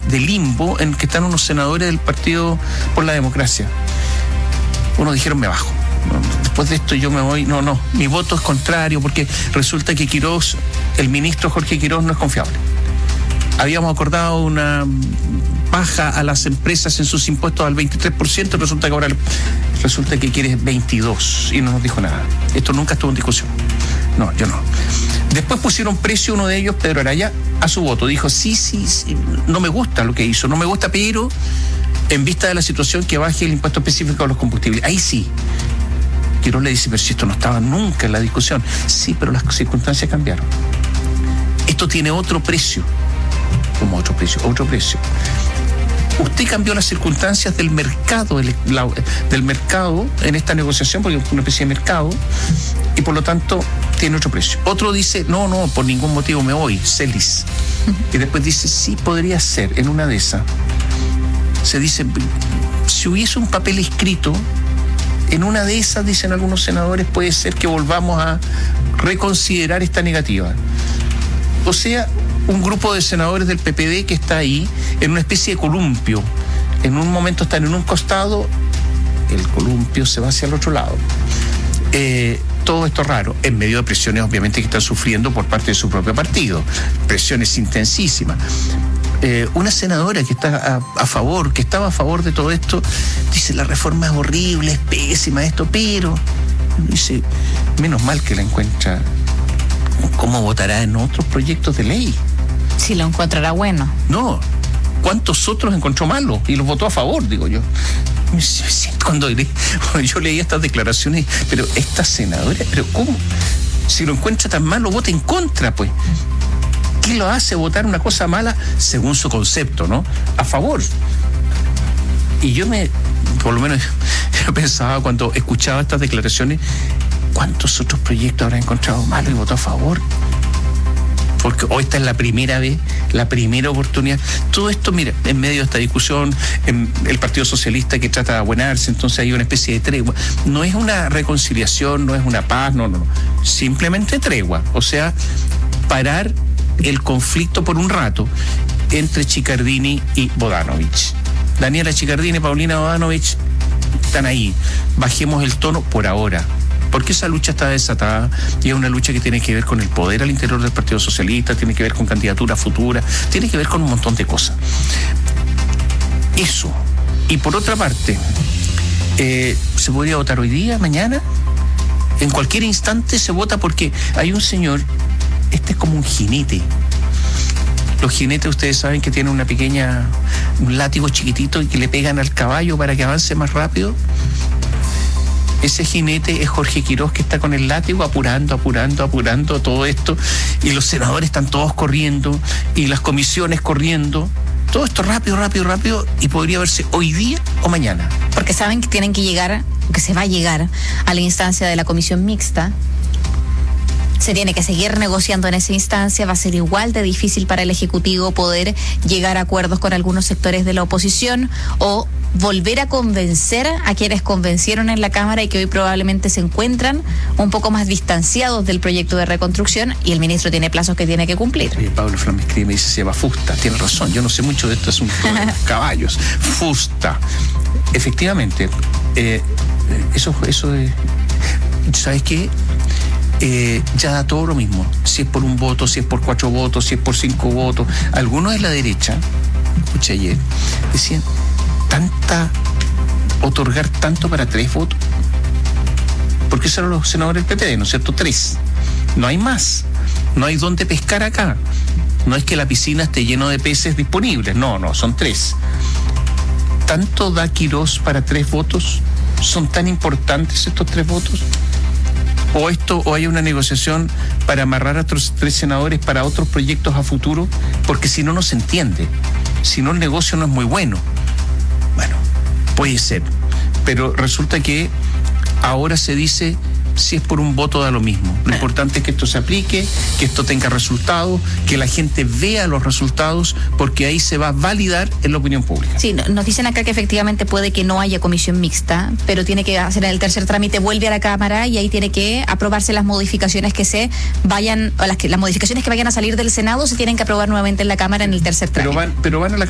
de limbo en que están unos senadores del Partido por la Democracia. Unos dijeron me bajo. Después de esto yo me voy, no, mi voto es contrario porque resulta que Quirós, el ministro Jorge Quirós no es confiable. Habíamos acordado una baja a las empresas en sus impuestos al 23%, resulta que ahora que quiere 22% y no nos dijo nada. Esto nunca estuvo en discusión. No, yo no. Después pusieron precio uno de ellos, Pedro Araya, a su voto. Dijo, sí, no me gusta lo que hizo, no me gusta, pero en vista de la situación que baje el impuesto específico a los combustibles. Ahí sí. Quirós le dice, pero si esto no estaba nunca en la discusión. Sí, pero las circunstancias cambiaron. Esto tiene otro precio. Como otro precio. Usted cambió las circunstancias del mercado en esta negociación, porque es una especie de mercado, y por lo tanto tiene otro precio. Otro dice, no, por ningún motivo me voy, Celis. Y después dice, sí, podría ser, en una de esas. Se dice, si hubiese un papel escrito, en una de esas, dicen algunos senadores, puede ser que volvamos a reconsiderar esta negativa. O sea, un grupo de senadores del PPD que está ahí en una especie de columpio. En un momento están en un costado, el columpio se va hacia el otro lado. Todo esto raro, en medio de presiones obviamente que están sufriendo por parte de su propio partido. Presiones intensísimas. Una senadora que está que estaba a favor de todo esto, dice, la reforma es horrible, es pésima esto, pero dice, menos mal que la encuentra. ¿Cómo votará en otros proyectos de ley? Si lo encontrará bueno. No, ¿cuántos otros encontró malos? Y los votó a favor, digo yo. Cuando yo leí estas declaraciones, pero esta senadora, pero ¿cómo? Si lo encuentra tan mal, lo vota en contra, pues. ¿Qué lo hace votar una cosa mala según su concepto, no? A favor. Y yo por lo menos, yo pensaba cuando escuchaba estas declaraciones, ¿cuántos otros proyectos habrá encontrado malos y votó a favor? Porque hoy esta es la primera vez, la primera oportunidad. Todo esto, mira, en medio de esta discusión, el Partido Socialista que trata de abonarse, entonces hay una especie de tregua. No es una reconciliación, no es una paz, no. Simplemente tregua. O sea, parar el conflicto por un rato entre Chiccardini y Bodanovich. Daniela Chiccardini y Paulina Bodanovich están ahí. Bajemos el tono por ahora. Porque esa lucha está desatada y es una lucha que tiene que ver con el poder al interior del Partido Socialista, tiene que ver con candidaturas futuras, tiene que ver con un montón de cosas. Eso. Y por otra parte, ¿se podría votar hoy día, mañana? En cualquier instante se vota porque hay un señor, este es como un jinete. Los jinetes, ustedes saben que tienen un látigo chiquitito y que le pegan al caballo para que avance más rápido. Ese jinete es Jorge Quirós, que está con el látigo apurando todo esto, y los senadores están todos corriendo y las comisiones corriendo. Todo esto rápido, y podría verse hoy día o mañana. Porque saben que tienen que llegar, que se va a llegar a la instancia de la comisión mixta. Se tiene que seguir negociando en esa instancia, va a ser igual de difícil para el Ejecutivo poder llegar a acuerdos con algunos sectores de la oposición o volver a convencer a quienes convencieron en la Cámara y que hoy probablemente se encuentran un poco más distanciados del proyecto de reconstrucción, y el ministro tiene plazos que tiene que cumplir. Oye, Pablo Flan me escribe, me dice, se llama Fusta, tiene razón, yo no sé mucho de este asunto de los caballos. Fusta. Efectivamente, eso es, ¿sabes qué? Ya da todo lo mismo, si es por un voto, si es por 4 votos, si es por 5 votos. Algunos de la derecha, escuché ayer, decían, otorgar tanto para 3 votos, porque esos eran los senadores del PPD, ¿no es cierto? 3, no hay más, no hay dónde pescar acá, no es que la piscina esté lleno de peces disponibles, no, son 3. ¿Tanto da Quirós para 3 votos? ¿Son tan importantes estos 3 votos? ¿O hay una negociación para amarrar a otros 3 senadores para otros proyectos a futuro? Porque si no, no se entiende. Si no, el negocio no es muy bueno. Bueno, puede ser. Pero resulta que ahora se dice, si es por un voto da lo mismo. Lo importante es que esto se aplique, que esto tenga resultados, que la gente vea los resultados, porque ahí se va a validar en la opinión pública. Sí, nos dicen acá que efectivamente puede que no haya comisión mixta, pero tiene que hacer el tercer trámite, vuelve a la Cámara y ahí tiene que aprobarse las modificaciones que se vayan, o las modificaciones que vayan a salir del Senado se tienen que aprobar nuevamente en la Cámara en el tercer trámite. Pero van a la